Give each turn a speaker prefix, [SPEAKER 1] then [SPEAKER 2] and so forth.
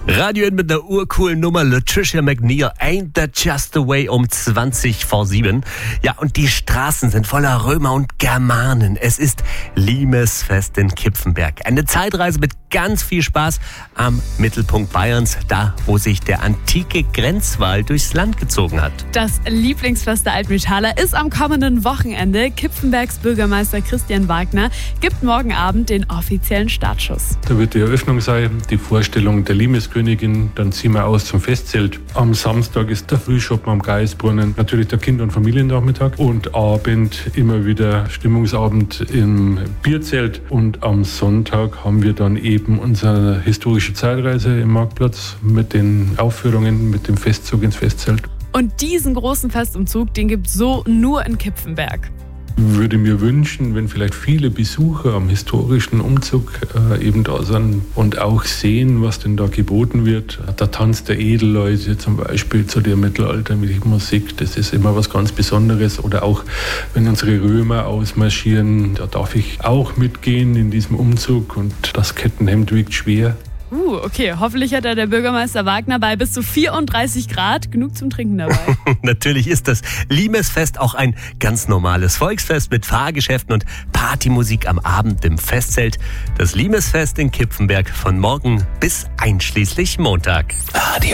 [SPEAKER 1] Radio N mit einer urcoolen Nummer, Latricia McNear, Ain't That Just the Way, um 20 vor 7. Ja, und die Straßen sind voller Römer und Germanen. Es ist Limesfest in Kipfenberg. Eine Zeitreise mit ganz viel Spaß am Mittelpunkt Bayerns, da wo sich der antike Grenzwall durchs Land gezogen hat.
[SPEAKER 2] Das Lieblingsfest der Altmetaller ist am kommenden Wochenende. Kipfenbergs Bürgermeister Christian Wagner gibt morgen Abend den offiziellen Startschuss.
[SPEAKER 3] Da wird die Eröffnung sein, die Vorstellung der Limeskönigin, dann ziehen wir aus zum Festzelt. Am Samstag ist der Frühschoppen am Geisbrunnen, natürlich der Kinder- und Familiennachmittag und Abend immer wieder Stimmungsabend im Bierzelt. Und am Sonntag haben wir dann eben unsere historische Zeitreise im Marktplatz mit den Aufführungen, mit dem Festzug ins Festzelt.
[SPEAKER 2] Und diesen großen Festumzug, den gibt es so nur in Kipfenberg.
[SPEAKER 3] Ich würde mir wünschen, wenn vielleicht viele Besucher am historischen Umzug eben da sind und auch sehen, was denn da geboten wird. Der Tanz der Edelleute zum Beispiel zu der mittelalterlichen Musik, das ist immer was ganz Besonderes. Oder auch, wenn unsere Römer ausmarschieren, da darf ich auch mitgehen in diesem Umzug und das Kettenhemd wiegt schwer.
[SPEAKER 2] Okay. Hoffentlich hat der Bürgermeister Wagner bei bis zu 34 Grad genug zum Trinken dabei.
[SPEAKER 1] Natürlich ist das Limesfest auch ein ganz normales Volksfest mit Fahrgeschäften und Partymusik am Abend im Festzelt. Das Limesfest in Kipfenberg von morgen bis einschließlich Montag.